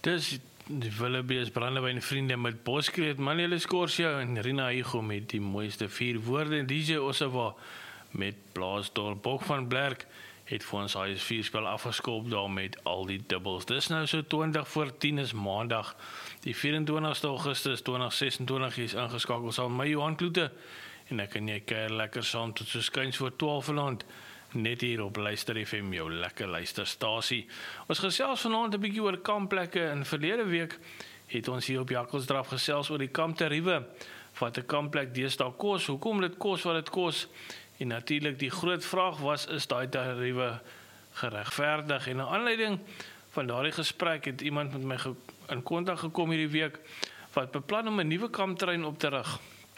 Dis die Willebees Brandewyn vriende met Boskreet, Manuel Escorsia en Rina Higo met die mooiste 4 woorde en DJ Ossawa met Blaasdorp. Bok van Blerk het vir ons HS4 spel afgeskop daar met al die dubbels. Dis nou so 20 voor 10 is maandag, die 24ste Augustus 2026 is ingeskakel saam met my Johan Kloete en ek en jy keer lekker saam tot so skuins voor 12 vanaand. Net hier op Luister FM, jou lekker luisterstasie. Ons gesels vanaand 'n bietjie oor kampplekke. In verlede week het ons hier op Jakkelsdraf gesels oor die kamptariewe. Wat 'n kampplek deesdae kos, hoekom dit kos wat dit kos. En natuurlik die groot vraag was, is daai tariewe geregverdig? En 'n aanleiding van daardie gesprek het iemand met my in kontak gekom hierdie week wat beplan om 'n nuwe kampterrein op te rig.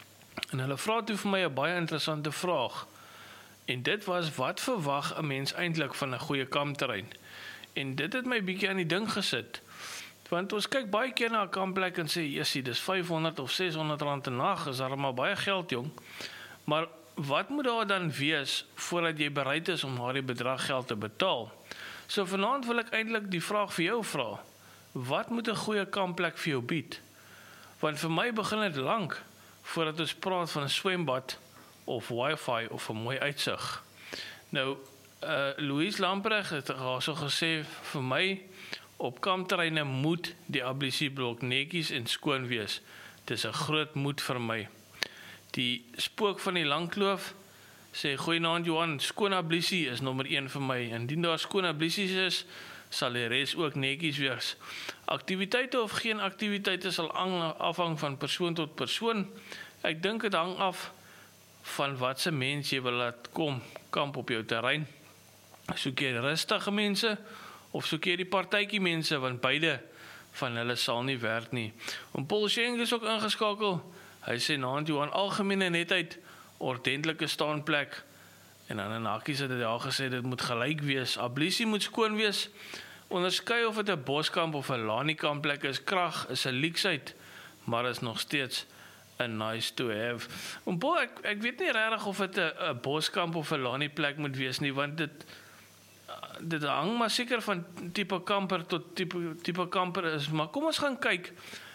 En hulle vra toe vir my 'n baie interessante vraag. En dit was, wat verwag 'n mens eintlik van 'n goeie kampterrein? En dit het my bietjie aan die ding gesit. Want ons kyk baie keer na 'n kampplek en sê, jessie, dis 500 of 600 rand 'n nag, is daar maar baie geld, jong. Maar wat moet daar dan wees voordat jy bereid is om daardie bedrag geld te betaal? So vanaand wil ek eintlik die vraag vir jou vra. Wat moet 'n goeie kampplek vir jou bied? Want vir my begin dit lank voordat ons praat van 'n swembad of wifi of 'n mooi uitsig. Nou, Louise Lamprecht het so gesê, vir my, op kampterreine moet die ablisieblok netjies en skoon wees. Dis 'n groot moed vir my. Die spook van die Langkloof sê, goeienaand Johan, skoon ablisie is nommer 1 vir my. Indien daar skoon ablisies is, sal die res ook netjies wees. Aktiwiteite of geen aktiwiteite sal afhang van persoon tot persoon. Ek dink dit hang af van wat se mens jy wil laat kom kamp op jou terrein. Soek jy rustige mense of soek jy die partytjie mense, want beide van hulle sal nie werk nie. En Paul Schenk is ook ingeskakel. Hy sê naand Johan, algemene netheid, ordentlike staanplek, en dan in hakies het hy daar gesê, dit moet gelyk wees, ablisie moet skoon wees, onderskei of dit 'n boskamp of 'n laniekampplek is, krag is 'n leksheid, maar is nog steeds a nice to have. En bo, ek weet nie regtig of dit 'n boskamp of 'n laniplek moet wees nie, want dit hang maar seker van tipe kamper tot tipe kamper is, maar kom ons gaan kyk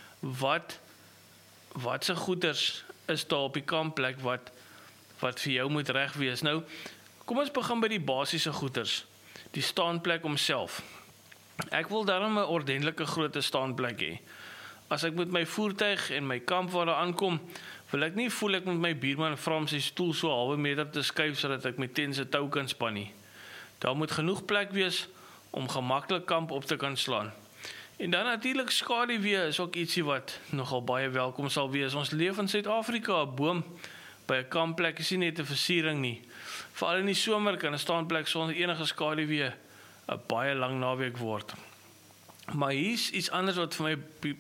wat se goeders is daar op die kampplek wat vir jou moet reg wees. Nou, kom ons begin by die basiese goeders. Die staanplek homself. Ek wil daarom 'n ordentlike groot staanplek hê. As ek met my voertuig en my kamp waar daar aankom, wil ek nie voel ek met my buurman vra om sy stoel so 'n halwe meter te skuif sodat ek met teen sy tou kan span nie. Daar moet genoeg plek wees om gemaklik kamp op te kan slaan. En dan natuurlik skaduwee is ook ietsie wat nogal baie welkom sal wees. Ons leef in Suid-Afrika, 'n boom by 'n kampplek is nie net 'n versiering nie. Veral in die somer kan 'n staanplek sonder enige skaduwee 'n baie lang naweek word. Maar hier's iets anders wat vir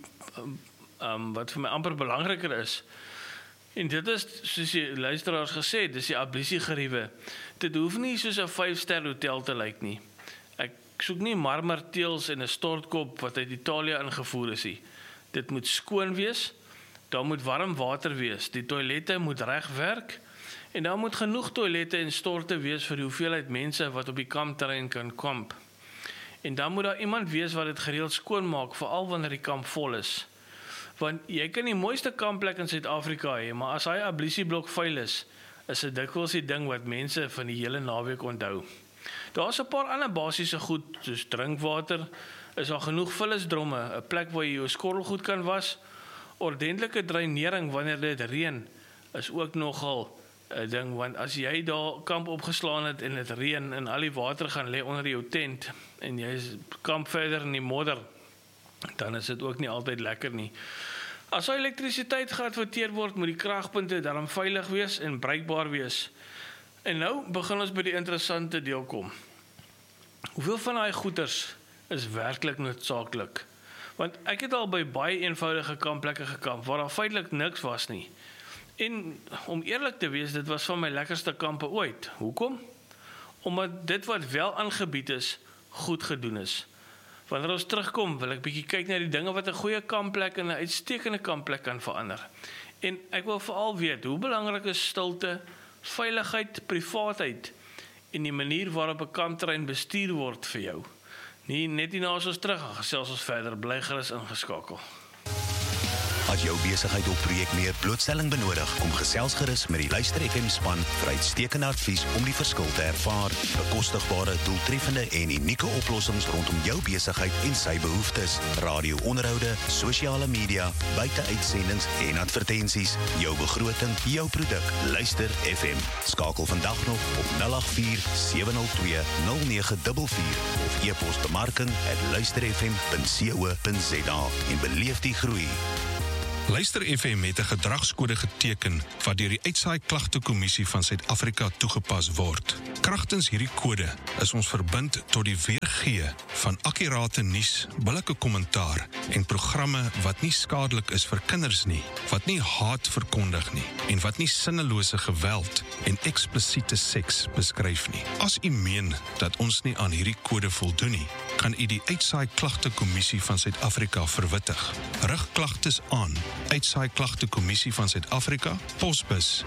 my amper belangriker is. En dit is, soos die luisteraars gesê, dis die ablisiegeriewe. Dit hoef nie soos 'n 5-ster hotel te lyk nie. Ek soek nie marmerteels en 'n stortkop wat uit Italië ingevoer is nie. Dit moet skoon wees, daar moet warm water wees, die toilette moet reg werk, en daar moet genoeg toilette en storte wees vir die hoeveelheid mense wat op die kampterrein kan kamp. En dan moet daar iemand wees wat dit gereeld skoonmaak, veral wanneer die kamp vol is. Want jy kan die mooiste kampplek in Suid-Afrika hê, maar as hy ablisieblok vuil is dit dikwels die ding wat mense van die hele naweek onthou. Daar's 'n paar ander basiese goed, soos drinkwater, is daar genoeg vullisdromme, 'n plek waar jy jou skottelgoed kan was, ordentlike dreinering wanneer dit reën, is ook nogal 'n ding, want as jy daar kamp opgeslaan het en dit reën en al die water gaan lê onder jou tent, en jy kamp verder in die modder, dan is dit ook nie altyd lekker nie. As hy elektrisiteit geadverteer word, moet die kragpunte daarom veilig wees en bruikbaar wees. En nou begin ons by die interessante deel kom. Hoeveel van daai goeders is werklik noodsaaklik? Want ek het al by baie eenvoudige kampplekke gekamp, waar daar feitelik niks was nie. En om eerlik te wees, dit was van my lekkerste kampe ooit. Hoekom? Omdat dit wat wel aangebied is, goed gedoen is. Wanneer ons terugkom, wil ek bietjie kyk na die dinge wat 'n goeie kampplek en 'n uitstekende kampplek kan verander. En ek wil veral weet, hoe belangrik is stilte, veiligheid, privaatheid en die manier waarop 'n kampterrein bestuur word vir jou. Net hierna is ons terug, gesels ons verder, bly gerus ingeskakel. As jou besigheid of projek meer blootstelling benodig, kom gesels gerus met die Luister FM span vir uitstekende advies om die verskil te ervaar, bekostigbare, doeltreffende en unieke oplossings rondom jou besigheid en sy behoeftes, radio-onderhoude, sosiale media, buiteuitsendings en advertensies, jou begroting, jou produk, Luister FM. Skakel vandag nog op 084-702-0944 of e-pos bemarking@luisterfm.co.za en beleef die groei. Luister FM het 'n gedragskode geteken wat deur die Uitsaai Klagtekommissie van Suid-Afrika toegepas word. Kragtens hierdie kode is ons verbind tot die weergee van akkurate nuus, billike kommentaar en programme wat nie skadelik is vir kinders nie, wat nie haat verkondig nie en wat nie sinnelose geweld en eksplisiete seks beskryf nie. As u meen dat ons nie aan hierdie kode voldoen nie, kan u die Uitsaai Klagtekommissie van Suid-Afrika verwittig. Rig klagtes aan Uitsaai Klagtekommissie van Suid-Afrika, posbus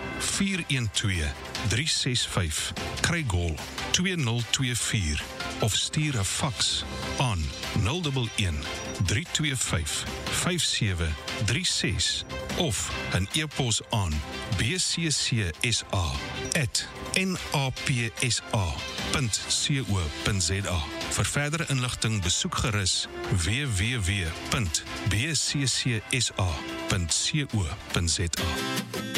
412365, Craighall 2024 of stuur 'n faks aan 011 325 5736 of 'n e-pos aan bccsa@napsa.co.za. Vir verdere inligting besoek gerus www.bccsa.co.za.